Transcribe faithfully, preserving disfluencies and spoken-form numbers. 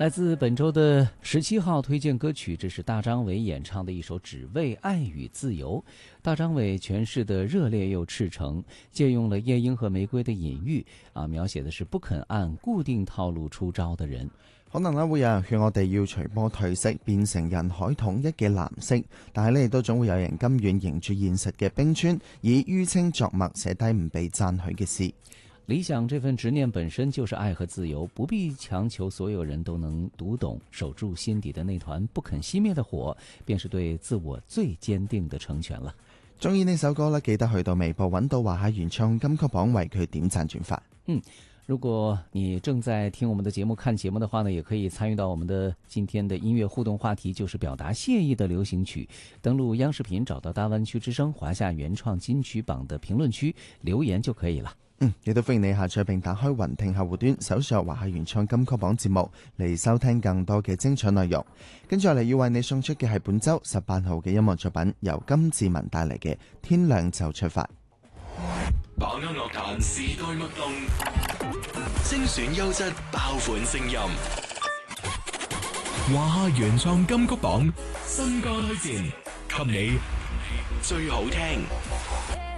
来自本周的十七号推荐歌曲，这是大张伟演唱的一首《只为爱与自由》。大張偉詮釋的熱烈又赤誠，借用了夜鶯和玫瑰的隱喻啊，描寫的是不肯按固定套路出招的人。 可能咧會有人勸我哋要隨波退色，變成人海統一嘅藍色，但係咧亦都總會有人甘願迎住現實嘅冰川，以淤青作墨，寫低唔被讚許嘅詩。 理想這份執念本身就是愛和自由，不必強求所有人都能讀懂，守住心底的那團不肯熄滅的火，便是對自我最堅定的成全了。 中意呢首歌咧，記得去到微博揾到華夏原創金曲榜為佢點讚轉發。 嗯，如果你正在聽我們的節目看節目的話呢，也可以參與到我們的今天的音樂互動話題，就是表達謝意的流行曲。登錄央視頻找到大灣區之聲華夏原創金曲榜的評論區留言就可以了。 嗯，亦都歡迎你下載並打開雲聽客戶端，搜索華夏原創金曲榜節目嚟收聽更多嘅精彩內容。跟住落嚟要為你送出嘅係本周十八號嘅音樂作品，由金志文帶嚟嘅《天亮就出發》。 把握樂壇時代脈動，精選優質爆款聲音。華夏原創金曲榜新歌推薦，給你最好聽。